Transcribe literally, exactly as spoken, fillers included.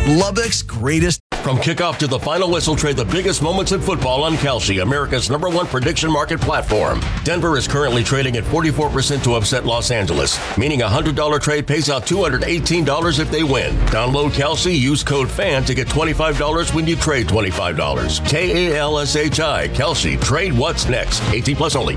Lubbock's greatest. From kickoff to the final whistle, trade the biggest moments in football on Kalshi, America's number one prediction market platform. Denver is currently trading at forty-four percent to upset Los Angeles, meaning a one hundred dollars trade pays out two hundred eighteen dollars if they win. Download Kalshi, use code FAN to get twenty-five dollars when you trade twenty-five dollars. K A L S H I, Kalshi. Trade what's next. eighteen plus only.